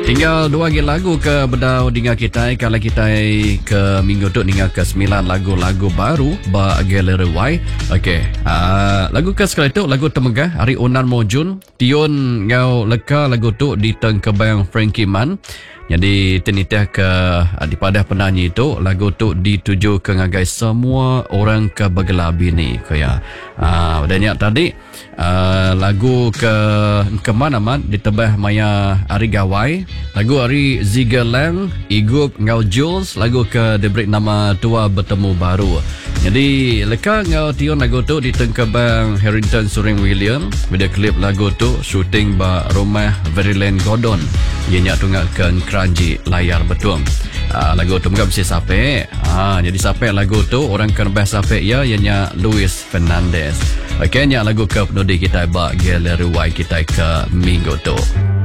Tinggal 2 lagi lagu ke bedau dengan kita. Kalau kita ke minggu tu dengan ke 9 lagu-lagu baru ba Gallery Y. Okey. Lagu ke sekali tu lagu temegah Hari Unan Mojun. Tiun ngau leka lagu tu di teng kebang Frankie Man. Jadi tenitah ke daripada penyanyi itu lagu tu dituju ke ngagai semua orang ke begelabi ni kaya. Adanya tadi lagu ke mana man ditebah maya Ari Gawai, lagu Ari Zigalang, Igup ngau Jules, lagu ke diberi nama Tua Bertemu Baru. Jadi leka ngau tion lagu tu di tengkebang Harrington Suring William. Video klip lagu tu syuting ba rumah Veryland Gordon. Ianya tunggal ke keranji layar betul. Lagu tu mungkin mesti sampai. Jadi sampai lagu tu orang kan bahas sampai ya ianya Luis Fernandez. Okey, nya lagu ke penudi kita ba Gallery Y kita ke minggu tu.